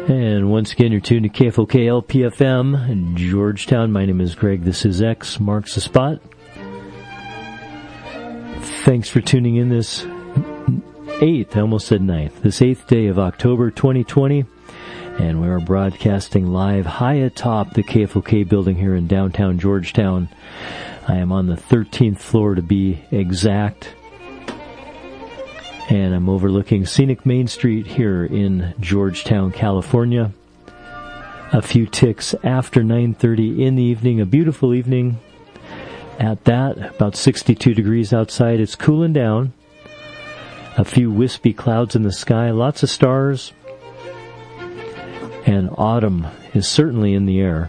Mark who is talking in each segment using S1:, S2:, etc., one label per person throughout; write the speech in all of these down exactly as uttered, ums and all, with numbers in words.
S1: And once again, you're tuned to K F O K L P F M in Georgetown. My name is Greg. This is X Marks the Spot. Thanks for tuning in this eighth, I almost said ninth, this eighth day of October twenty twenty. And we are broadcasting live high atop the K F O K building here in downtown Georgetown. I am on the thirteenth floor to be exact. And I'm overlooking scenic Main Street here in Georgetown, California. A few ticks after nine thirty in the evening, a beautiful evening. At that, about sixty-two degrees outside. It's cooling down. A few wispy clouds in the sky, lots of stars. And autumn is certainly in the air.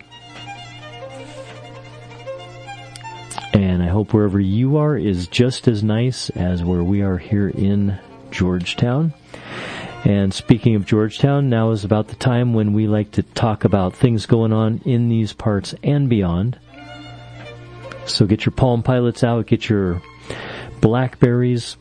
S1: And I hope wherever you are is just as nice as where we are here in Georgetown. And speaking of Georgetown, now is about the time when we like to talk about things going on in these parts and beyond. So get your Palm Pilots out, get your Blackberries,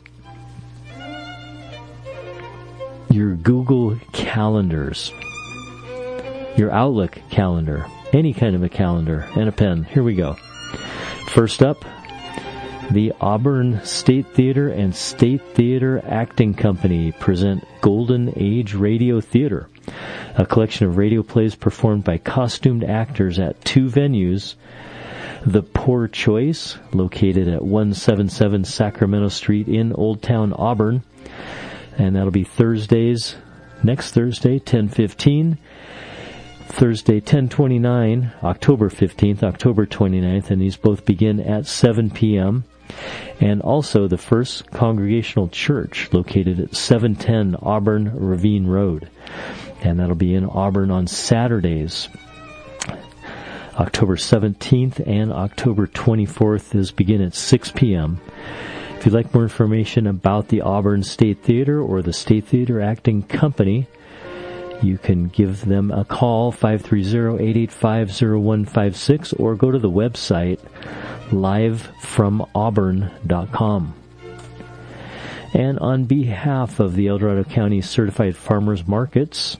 S1: your Google calendars, your Outlook calendar, any kind of a calendar, and a pen. Here we go. First up, the Auburn State Theater and State Theater Acting Company present Golden Age Radio Theater, a collection of radio plays performed by costumed actors at two venues. The Poor Choice, located at one seventy-seven Sacramento Street in Old Town, Auburn, and that'll be Thursdays, next Thursday, ten fifteen. Thursday, ten twenty-nine, October fifteenth, October twenty-ninth, and these both begin at seven p.m. And also the First Congregational Church, located at seven ten Auburn Ravine Road, and that'll be in Auburn on Saturdays. October seventeenth and October twenty-fourth is begin at six p.m. If you'd like more information about the Auburn State Theater or the State Theater Acting Company, you can give them a call, five three zero, eight eight five, zero one five six, or go to the website, live from auburn dot com. And on behalf of the El Dorado County Certified Farmers Markets,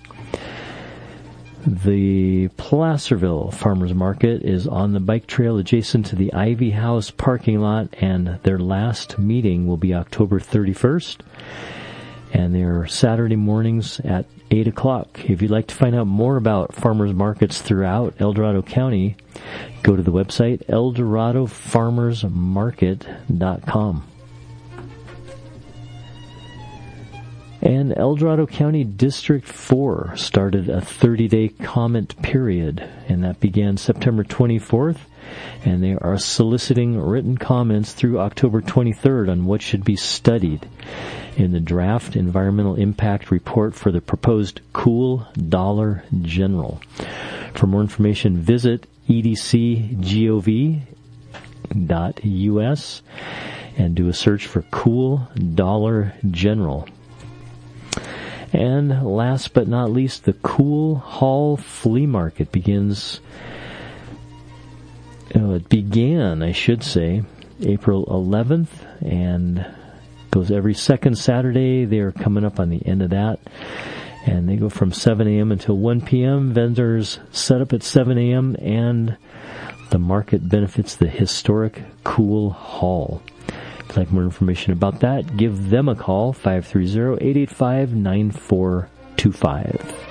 S1: the Placerville Farmers Market is on the bike trail adjacent to the Ivy House parking lot, and their last meeting will be October thirty-first. And they're Saturday mornings at eight o'clock. If you'd like to find out more about farmers markets throughout El Dorado County, go to the website, el dorado farmers market dot com. And El Dorado County District four started a thirty-day comment period, and that began September twenty-fourth, and they are soliciting written comments through October twenty-third on what should be studied in the draft environmental impact report for the proposed Cool Dollar General. For more information, visit e d c gov dot u s and do a search for Cool Dollar General. And last but not least, the Cool Hall Flea Market begins, oh, it began, I should say, April eleventh, and goes every second Saturday. They are coming up on the end of that, and they go from seven a.m. until one p.m. Vendors set up at seven a.m., and the market benefits the historic Cool Hall. If you'd like more information about that, give them a call, five three zero, eight eight five, nine four two five.